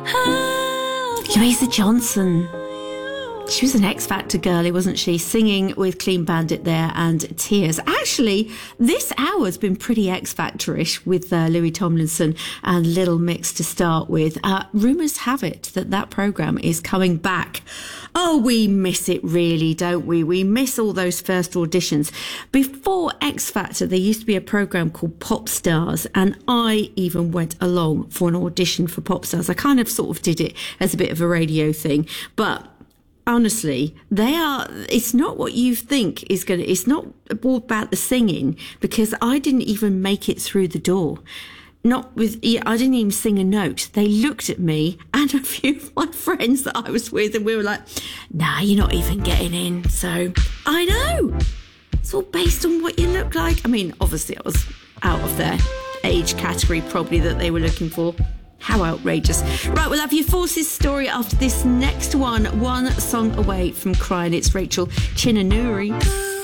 Louisa Johnson. She was an X Factor girlie, wasn't she? Singing with Clean Bandit there and Tears. Actually, this hour's been pretty X Factor-ish with Louis Tomlinson and Little Mix to start with. Rumours have it that programme is coming back. Oh, we miss it really, don't we? We miss all those first auditions. Before X Factor, there used to be a programme called Pop Stars, and I even went along for an audition for Pop Stars. I kind of sort of did it as a bit of a radio thing, but honestly, it's not what you think it's not all about the singing, because I didn't even make it through the door. I didn't even sing a note. They looked at me and a few of my friends that I was with, and we were like, nah, you're not even getting in. So, I know. It's all based on what you look like. I mean, obviously I was out of their age category probably that they were looking for. How outrageous. Right, we'll have your Forces story after this next one. One song away from crying. It's Rachel Chinanuri.